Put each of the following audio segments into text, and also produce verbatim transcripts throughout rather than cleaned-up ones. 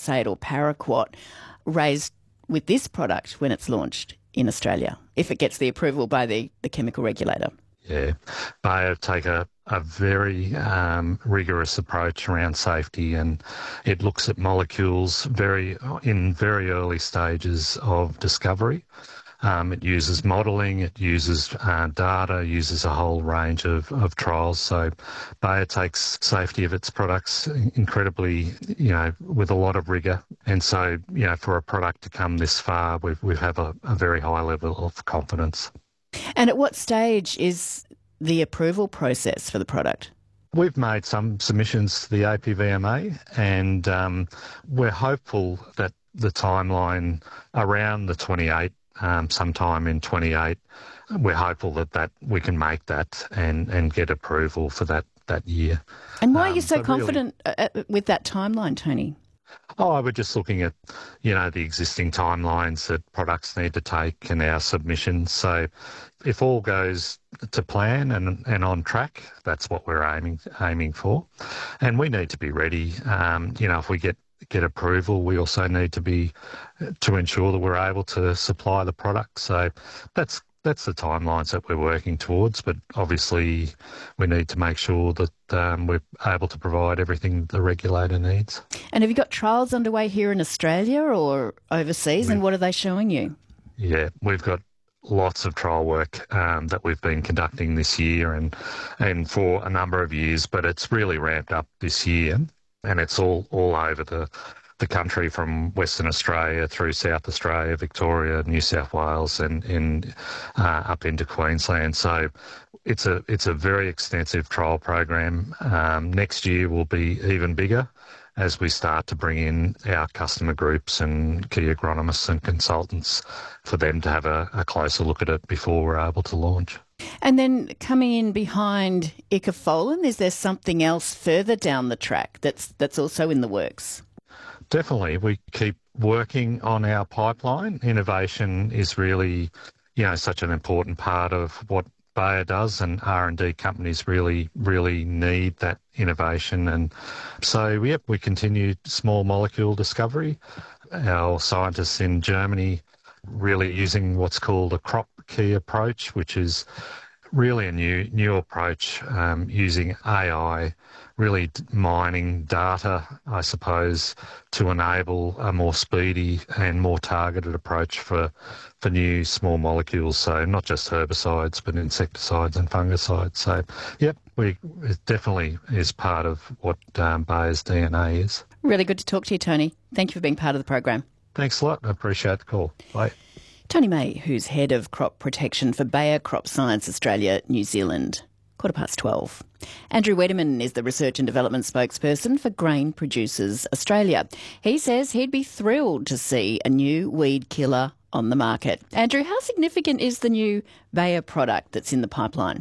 glyphosate or paraquat raised with this product when it's launched in Australia, if it gets the approval by the, the chemical regulator? Yeah, Bayer take a, a very um, rigorous approach around safety, and it looks at molecules very in very early stages of discovery. Um, it uses modelling, it uses uh, data, uses a whole range of, of trials. So Bayer takes safety of its products incredibly, you know, with a lot of rigour. And so, you know, for a product to come this far, we we have a, a very high level of confidence. And at what stage is the approval process for the product? We've made some submissions to the A P V M A, and um, we're hopeful that the timeline around the twenty-eight, um, sometime in twenty-eight, we're hopeful that, that we can make that and, and get approval for that, that year. And why are you Um, so but confident really, uh, with that timeline, Tony? Oh, we're just looking at, you know, the existing timelines that products need to take and our submissions. So if all goes to plan and, and on track, that's what we're aiming aiming for. And we need to be ready. Um, you know, if we get, get approval, we also need to be, to ensure that we're able to supply the product. So that's That's the timelines that we're working towards, but obviously we need to make sure that um, we're able to provide everything the regulator needs. And have you got trials underway here in Australia or overseas, We've, and what are they showing you? Yeah, we've got lots of trial work um, that we've been conducting this year and and for a number of years, but it's really ramped up this year, and it's all, all over the the country, from Western Australia through South Australia, Victoria, New South Wales, and, and uh, up into Queensland. So it's a it's a very extensive trial program. Um, next year will be even bigger as we start to bring in our customer groups and key agronomists and consultants for them to have a, a closer look at it before we're able to launch. And then coming in behind Icafolin, is there something else further down the track that's that's also in the works? Definitely. We keep working on our pipeline. Innovation is really, you know, such an important part of what Bayer does, and R and D companies really, really need that innovation. And so, yep, we continue small molecule discovery. Our scientists in Germany really using what's called a crop key approach, which is really a new new approach um, using A I, really mining data, I suppose, to enable a more speedy and more targeted approach for for new small molecules. So not just herbicides, but insecticides and fungicides. So, yep, we it definitely is part of what um, Bayer's D N A is. Really good to talk to you, Tony. Thank you for being part of the program. Thanks a lot. I appreciate the call. Bye. Tony May, who's Head of Crop Protection for Bayer Crop Science Australia, New Zealand. Quarter past twelve. Andrew Wederman is the Research and Development Spokesperson for Grain Producers Australia. He says he'd be thrilled to see a new weed killer on the market. Andrew, how significant is the new Bayer product that's in the pipeline?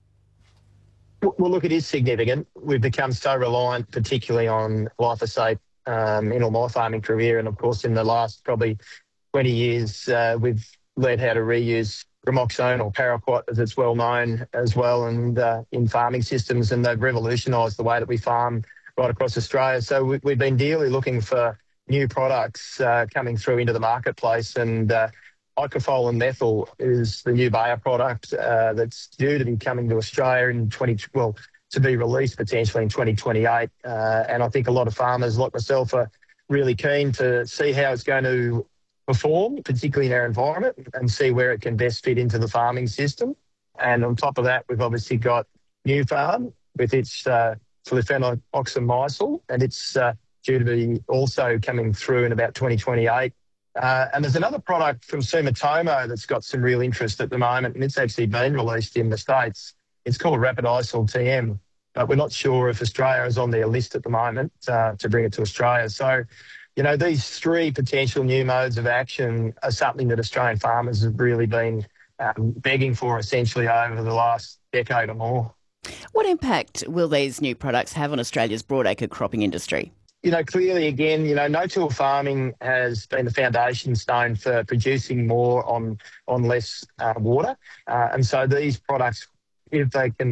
Well, look, it is significant. We've become so reliant, particularly on glyphosate um, in all my farming career, and of course in the last probably twenty years, uh, we've learned how to reuse Ramoxone, or paraquat as it's well known as well, and uh, in farming systems, and they've revolutionised the way that we farm right across Australia. So we, we've been dearly looking for new products uh, coming through into the marketplace, and uh, Icafolin methyl is the new Bayer product uh, that's due to be coming to Australia in twenty well to be released potentially in twenty twenty-eight, uh, and I think a lot of farmers like myself are really keen to see how it's going to perform, particularly in our environment, and see where it can best fit into the farming system. And on top of that, we've obviously got New Farm with its uh, flufenoxamycel, and it's uh, due to be also coming through in about twenty twenty-eight. Uh, and there's another product from Sumitomo that's got some real interest at the moment, and it's actually been released in the States. It's called Rapidisol T M, but we're not sure if Australia is on their list at the moment uh, to bring it to Australia. So, you know, these three potential new modes of action are something that Australian farmers have really been um, begging for essentially over the last decade or more. What impact will these new products have on Australia's broadacre cropping industry? You know, clearly, again, you know, no-till farming has been the foundation stone for producing more on, on less uh, water. Uh, and so these products, if they can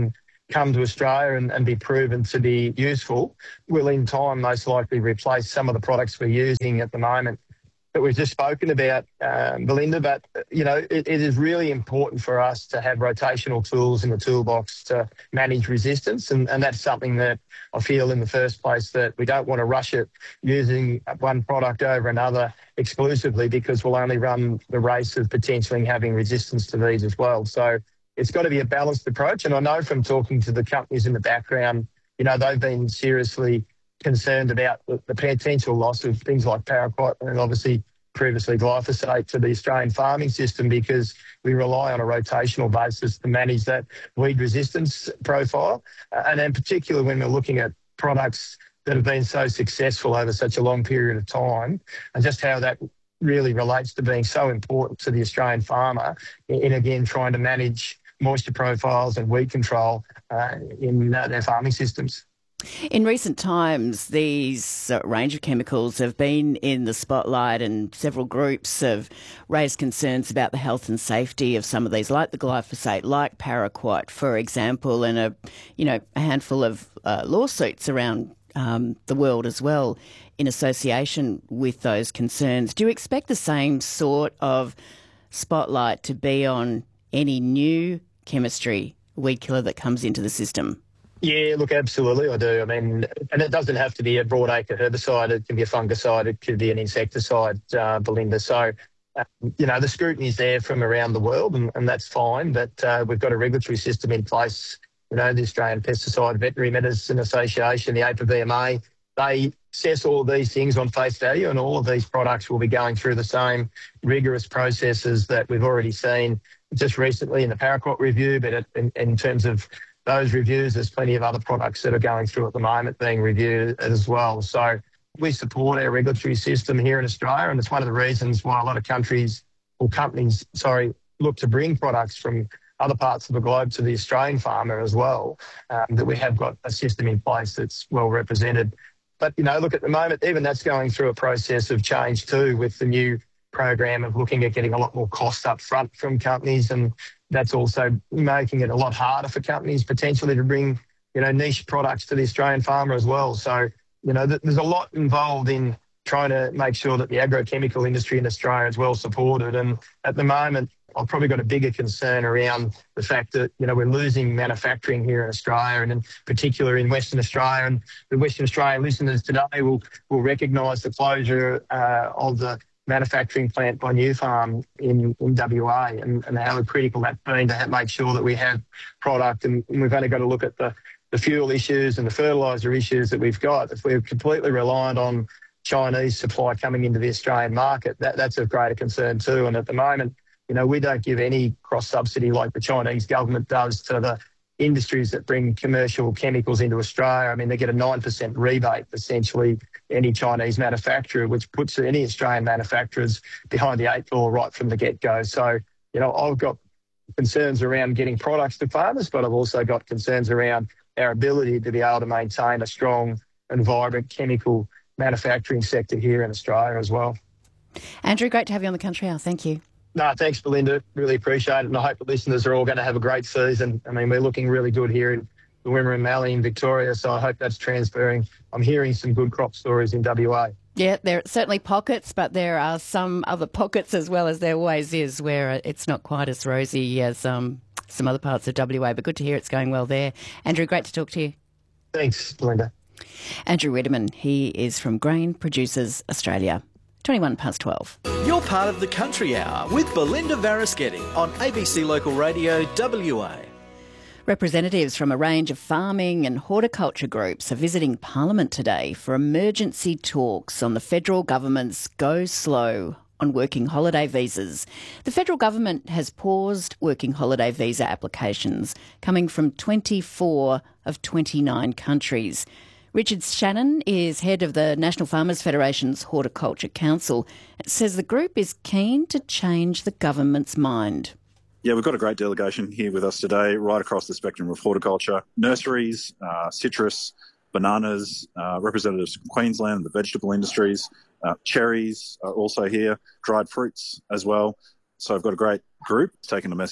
come to Australia and, and be proven to be useful will in time most likely replace some of the products we're using at the moment that we've just spoken about, um, Belinda. But, you know, it, it is really important for us to have rotational tools in the toolbox to manage resistance. And, and that's something that I feel in the first place that we don't want to rush it using one product over another exclusively, because we'll only run the race of potentially having resistance to these as well. So it's got to be a balanced approach. And I know from talking to the companies in the background, you know, they've been seriously concerned about the, the potential loss of things like paraquat and obviously previously glyphosate to the Australian farming system, because we rely on a rotational basis to manage that weed resistance profile. Uh, and in particular, when we're looking at products that have been so successful over such a long period of time, and just how that really relates to being so important to the Australian farmer in, in again, trying to manage moisture profiles and weed control uh, in uh, their farming systems. In recent times, these uh, range of chemicals have been in the spotlight, and several groups have raised concerns about the health and safety of some of these, like the glyphosate, like paraquat, for example, and a, you know, a handful of uh, lawsuits around um, the world as well in association with those concerns. Do you expect the same sort of spotlight to be on any new chemistry, weed killer, that comes into the system? Yeah, look, absolutely, I do. I mean, and it doesn't have to be a broadacre herbicide. It can be a fungicide. It could be an insecticide, uh, Belinda. So, uh, you know, the scrutiny is there from around the world, and, and that's fine. But uh, we've got a regulatory system in place. You know, the Australian Pesticide Veterinary Medicine Association, the A P V M A, they assess all of these things on face value, and all of these products will be going through the same rigorous processes that we've already seen just recently in the paraquat review. But in, in terms of those reviews, there's plenty of other products that are going through at the moment being reviewed as well. So we support our regulatory system here in Australia, and it's one of the reasons why a lot of countries or companies, sorry, look to bring products from other parts of the globe to the Australian farmer as well, um, that we have got a system in place that's well represented. But, you know, look, at the moment, even that's going through a process of change too, with the new program of looking at getting a lot more cost up front from companies, and that's also making it a lot harder for companies potentially to bring, you know, niche products to the Australian farmer as well. So, you know, th- there's a lot involved in trying to make sure that the agrochemical industry in Australia is well supported. And at the moment, I've probably got a bigger concern around the fact that, you know, we're losing manufacturing here in Australia, and in particular in Western Australia. And the Western Australian listeners today will, will recognise the closure uh, of the manufacturing plant by New Farm in, in W A, and, and how critical that's been to have, make sure that we have product. And, and we've only got to look at the, the fuel issues and the fertiliser issues that we've got. If we're completely reliant on Chinese supply coming into the Australian market, that, that's of greater concern too. And at the moment, you know, we don't give any cross-subsidy like the Chinese government does to the industries that bring commercial chemicals into Australia. I mean, they get a nine percent rebate, essentially, any Chinese manufacturer, which puts any Australian manufacturers behind the eight ball right from the get-go. So, you know, I've got concerns around getting products to farmers, but I've also got concerns around our ability to be able to maintain a strong and vibrant chemical manufacturing sector here in Australia as well. Andrew, great to have you on the Country Hour. Thank you. No, thanks, Belinda. Really appreciate it. And I hope the listeners are all going to have a great season. I mean, we're looking really good here in the Wimmera Mallee in Victoria, so I hope that's transferring. I'm hearing some good crop stories in W A. Yeah, there are certainly pockets, but there are some other pockets as well, as there always is, where it's not quite as rosy as um, some other parts of W A. But good to hear it's going well there. Andrew, great to talk to you. Thanks, Belinda. Andrew Wedderman, he is from Grain Producers Australia. twenty-one past twelve. You're part of the Country Hour with Belinda Varischetti on A B C Local Radio W A. Representatives from a range of farming and horticulture groups are visiting Parliament today for emergency talks on the federal government's go slow on working holiday visas. The federal government has paused working holiday visa applications coming from twenty-four of twenty-nine countries. Richard Shannon is head of the National Farmers Federation's Horticulture Council. It says the group is keen to change the government's mind. Yeah, we've got a great delegation here with us today, right across the spectrum of horticulture, nurseries, uh, citrus, bananas, uh, representatives from Queensland, the vegetable industries, uh, cherries are also here, dried fruits as well. So I've got a great group taking the message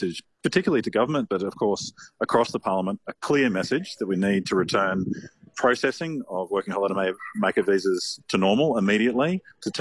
particularly to government, but of course across the parliament, a clear message that we need to return processing of working holiday maker visas to normal immediately, to